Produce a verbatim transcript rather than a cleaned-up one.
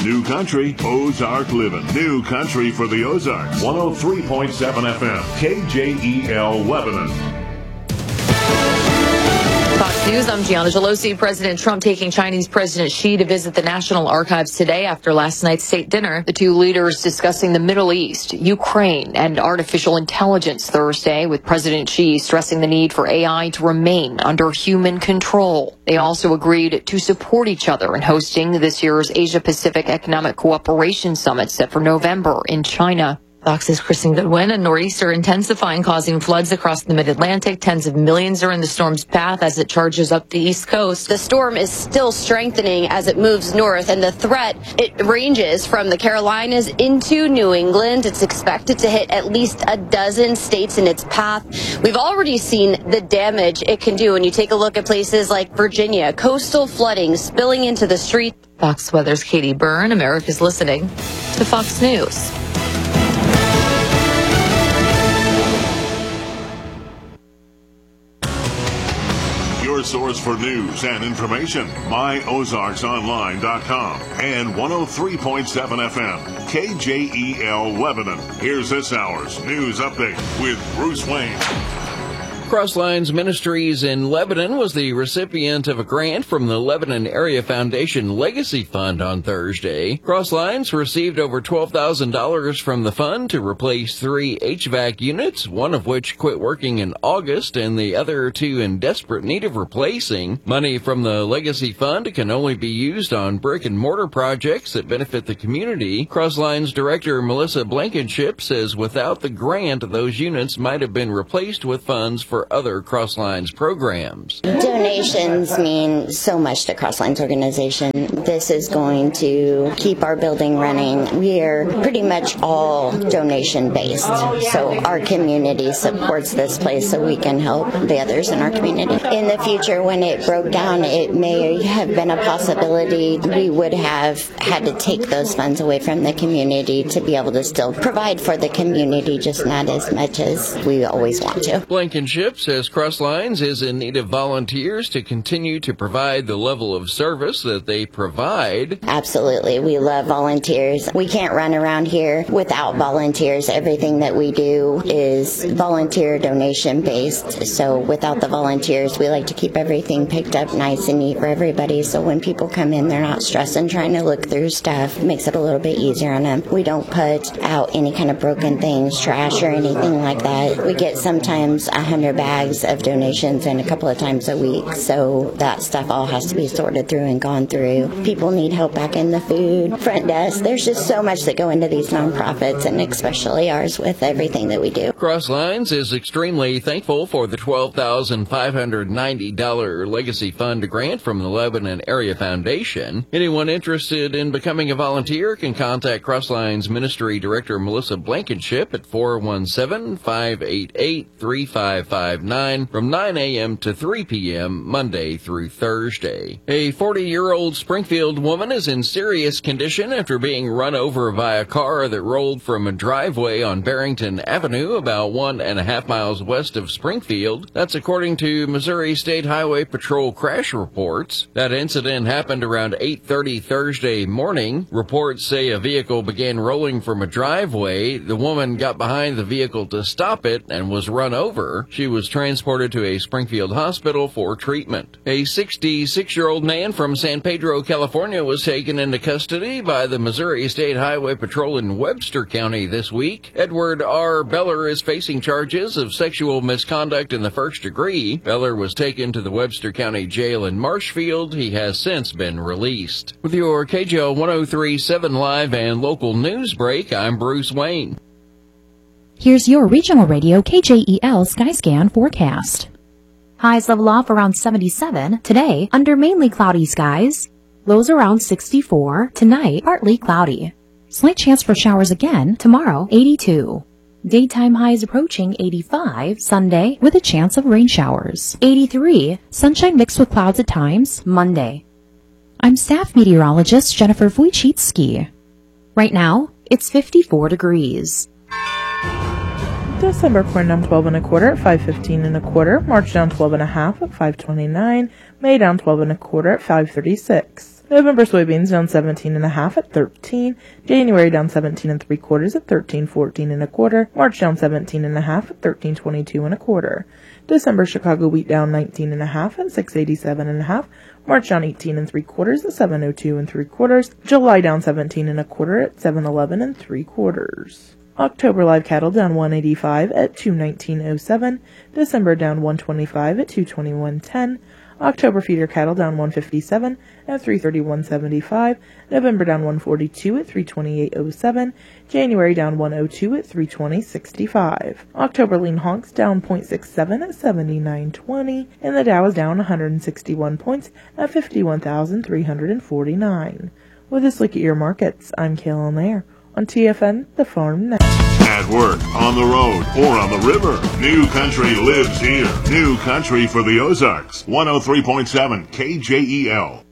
New Country, Ozark Living. New Country for the Ozarks. one oh three point seven F M, K J E L Lebanon. Fox News, I'm Gianna Gelosi. President Trump taking Chinese President Xi to visit the National Archives today after last night's state dinner. The two leaders discussing the Middle East, Ukraine, and artificial intelligence Thursday, with President Xi stressing the need for A I to remain under human control. They also agreed to support each other in hosting this year's Asia-Pacific Economic Cooperation Summit set for November in China. Fox's Kristen Goodwin. A nor'easter intensifying, causing floods across the mid-Atlantic. Tens of millions are in the storm's path as it charges up the East Coast. The storm is still strengthening as it moves north, and the threat, it ranges from the Carolinas into New England. It's expected to hit at least a dozen states in its path. We've already seen the damage it can do when you take a look at places like Virginia. Coastal flooding spilling into the street. Fox Weather's Katie Byrne. America's listening to Fox News. Your source for news and information, my ozarks online dot com and one oh three point seven F M, K J E L Lebanon. Here's this hour's news update with Bruce Wayne. Crosslines Ministries in Lebanon was the recipient of a grant from the Lebanon Area Foundation Legacy Fund on Thursday. Crosslines received over twelve thousand dollars from the fund to replace three H V A C units, one of which quit working in August and the other two in desperate need of replacing. Money from the Legacy Fund can only be used on brick and mortar projects that benefit the community. Crosslines Director Melissa Blankenship says without the grant, those units might have been replaced with funds for for other Crosslines programs. Donations mean so much to Crosslines organization. This is going to keep our building running. We are pretty much all donation based. So our community supports this place so we can help the others in our community. In the future, when it broke down, it may have been a possibility we would have had to take those funds away from the community to be able to still provide for the community, just not as much as we always want to. Blankenship says Crosslines is in need of volunteers to continue to provide the level of service that they provide. Absolutely. We love volunteers. We can't run around here without volunteers. Everything that we do is volunteer donation based. So without the volunteers, we like to keep everything picked up nice and neat for everybody. So when people come in, they're not stressing trying to look through stuff. It makes it a little bit easier on them. We don't put out any kind of broken things, trash or anything like that. We get sometimes a hundred bags of donations in a couple of times a week. So that stuff all has to be sorted through and gone through. People need help back in the food, front desk. There's just so much that go into these nonprofits, and especially ours with everything that we do. Crosslines is extremely thankful for the twelve thousand five hundred ninety dollars Legacy Fund grant from the Lebanon Area Foundation. Anyone interested in becoming a volunteer can contact Crosslines Ministry Director Melissa Blankenship at four one seven, five eight eight, three five five nine from nine a.m. to three p.m. Monday through Thursday. A forty-year-old Springfield woman is in serious condition after being run over by a car that rolled from a driveway on Barrington Avenue about one and a half miles west of Springfield. That's according to Missouri State Highway Patrol crash reports. That incident happened around eight thirty Thursday morning. Reports say a vehicle began rolling from a driveway. The woman got behind the vehicle to stop it and was run over. She was transported to a Springfield hospital for treatment. A sixty-six-year-old man from San Pedro, California was taken into custody by the Missouri State Highway Patrol in Webster County this week. Edward R. Beller is facing charges of sexual misconduct in the first degree. Beller was taken to the Webster County Jail in Marshfield. He has since been released. With your K J O one oh three point seven live and local news break, I'm Bruce Wayne. Here's your regional radio K J E L Skyscan forecast. Highs level off around seventy-seven. Today, under mainly cloudy skies. Lows around sixty-four. Tonight, partly cloudy. Slight chance for showers again. Tomorrow, eighty-two. Daytime highs approaching eighty-five. Sunday, with a chance of rain showers. eighty-three. Sunshine mixed with clouds at times. Monday. I'm staff meteorologist Jennifer Wojcicki. Right now, it's fifty-four degrees. December corn down twelve and a quarter at five fifteen and a quarter. March down twelve and a half at five twenty-nine. May down twelve and a quarter at five thirty-six. November soybeans down seventeen and a half at thirteen. January down seventeen and three quarters at thirteen fourteen and a quarter. March down seventeen and a half at thirteen twenty-two and a quarter. December Chicago wheat down nineteen and a half at six eighty-seven and a half. March down eighteen and three quarters at seven oh two and three quarters. July down seventeen and a quarter at seven eleven and three quarters. October live cattle down one eighty-five at two nineteen oh seven. December down one twenty-five at two twenty-one ten. October feeder cattle down one fifty-seven at three thirty-one seventy-five. November down one forty-two at three twenty-eight oh seven. January down one oh two at three twenty sixty-five. October lean hogs down zero point six seven at seventy-nine twenty. And the Dow is down one hundred sixty-one points at fifty-one thousand three hundred forty-nine. With this look at your markets, I'm Kaylin Lair on T F N, the Farm Net. At work, on the road, or on the river, New Country lives here. New Country for the Ozarks. one oh three point seven K J E L.